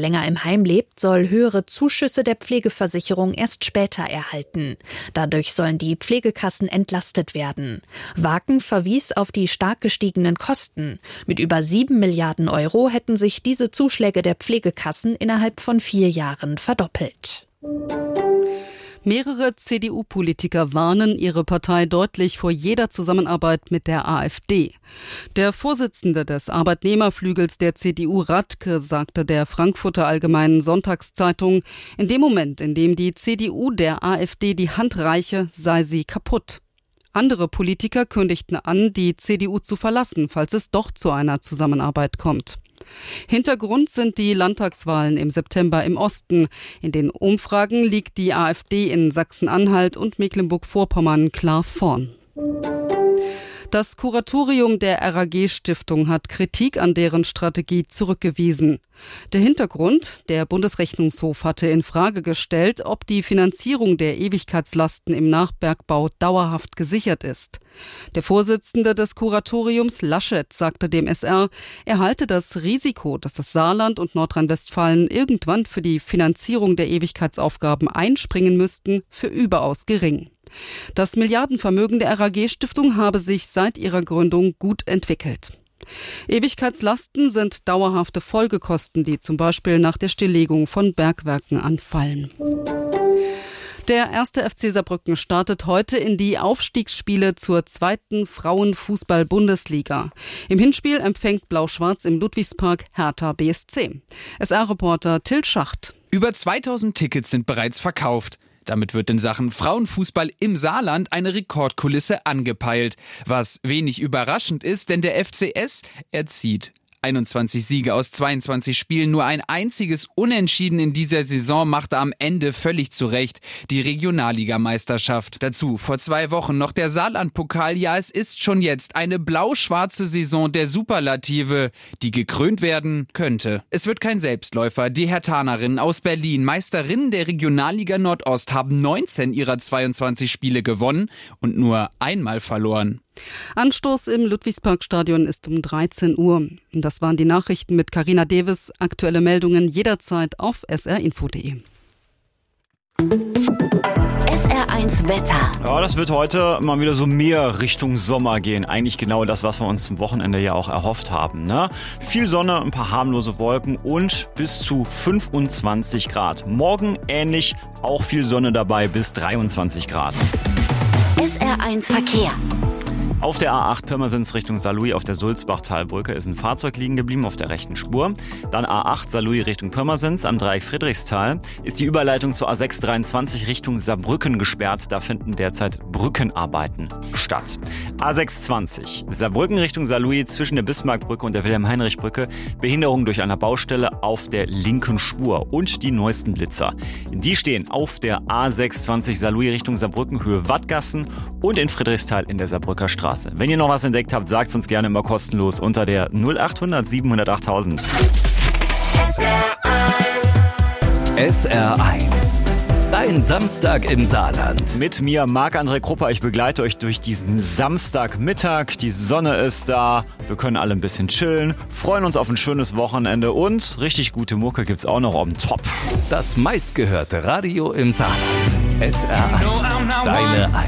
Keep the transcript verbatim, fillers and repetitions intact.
länger im Heim lebt, soll höhere Zuschüsse der Pflegeversicherung erst später erhalten. Dadurch sollen die Pflegekassen entlastet werden. Waken verwies auf die stark gestiegenen Kosten. Mit über sieben Milliarden Euro hätten sich diese Zuschläge der Pflegekassen innerhalb von vier Jahren verdoppelt. Mehrere C D U-Politiker warnen ihre Partei deutlich vor jeder Zusammenarbeit mit der AfD. Der Vorsitzende des Arbeitnehmerflügels der C D U, Radke, sagte der Frankfurter Allgemeinen Sonntagszeitung, in dem Moment, in dem die C D U der AfD die Hand reiche, sei sie kaputt. Andere Politiker kündigten an, die C D U zu verlassen, falls es doch zu einer Zusammenarbeit kommt. Hintergrund sind die Landtagswahlen im September im Osten. In den Umfragen liegt die AfD in Sachsen-Anhalt und Mecklenburg-Vorpommern klar vorn. Das Kuratorium der R A G-Stiftung hat Kritik an deren Strategie zurückgewiesen. Der Hintergrund: Der Bundesrechnungshof hatte in Frage gestellt, ob die Finanzierung der Ewigkeitslasten im Nachbergbau dauerhaft gesichert ist. Der Vorsitzende des Kuratoriums, Laschet, sagte dem S R, er halte das Risiko, dass das Saarland und Nordrhein-Westfalen irgendwann für die Finanzierung der Ewigkeitsaufgaben einspringen müssten, für überaus gering. Das Milliardenvermögen der R A G-Stiftung habe sich seit ihrer Gründung gut entwickelt. Ewigkeitslasten sind dauerhafte Folgekosten, die zum Beispiel nach der Stilllegung von Bergwerken anfallen. Der erste F C Saarbrücken startet heute in die Aufstiegsspiele zur zweiten Frauenfußball-Bundesliga. Im Hinspiel empfängt Blau-Schwarz im Ludwigspark Hertha B S C. S R-Reporter Till Schacht. Über zweitausend Tickets sind bereits verkauft. Damit wird in Sachen Frauenfußball im Saarland eine Rekordkulisse angepeilt. Was wenig überraschend ist, denn der F C S erzieht einundzwanzig Siege aus zweiundzwanzig Spielen. Nur ein einziges Unentschieden in dieser Saison machte am Ende völlig zurecht die Regionalligameisterschaft. Dazu vor zwei Wochen noch der Saarland-Pokal. Ja, es ist schon jetzt eine blau-schwarze Saison der Superlative, die gekrönt werden könnte. Es wird kein Selbstläufer. Die Herthanerinnen aus Berlin, Meisterinnen der Regionalliga Nordost, haben neunzehn ihrer zweiundzwanzig Spiele gewonnen und nur einmal verloren. Anstoß im Ludwigsparkstadion ist um dreizehn Uhr. Das waren die Nachrichten mit Carina Davis. Aktuelle Meldungen jederzeit auf s r info punkt d e. S R eins Wetter. Ja, das wird heute mal wieder so mehr Richtung Sommer gehen. Eigentlich genau das, was wir uns zum Wochenende ja auch erhofft haben, ne? Viel Sonne, ein paar harmlose Wolken und bis zu fünfundzwanzig Grad. Morgen ähnlich, auch viel Sonne dabei, bis dreiundzwanzig Grad. S R eins Verkehr. Auf der A acht Pirmasens Richtung Saarlouis auf der Sulzbachtalbrücke ist ein Fahrzeug liegen geblieben auf der rechten Spur. Dann A acht Saarlouis Richtung Pirmasens am Dreieck Friedrichsthal ist die Überleitung zur A sechs dreiundzwanzig Richtung Saarbrücken gesperrt. Da finden derzeit Brückenarbeiten statt. A sechs zwanzig Saarbrücken Richtung Saarlouis zwischen der Bismarckbrücke und der Wilhelm-Heinrich-Brücke. Behinderung durch eine Baustelle auf der linken Spur und die neuesten Blitzer. Die stehen auf der A sechs zwanzig Saarlouis Richtung Saarbrücken Höhe Wattgassen und in Friedrichsthal in der Saarbrücker Straße. Wenn ihr noch was entdeckt habt, sagt es uns gerne immer kostenlos unter der null acht hundert siebenhundert achttausend. S R eins. S R eins. Dein Samstag im Saarland. Mit mir Marc-André Krupper. Ich begleite euch durch diesen Samstagmittag. Die Sonne ist da. Wir können alle ein bisschen chillen. Freuen uns auf ein schönes Wochenende. Und richtig gute Mucke gibt's auch noch on top. Das meistgehörte Radio im Saarland. S R eins. Deine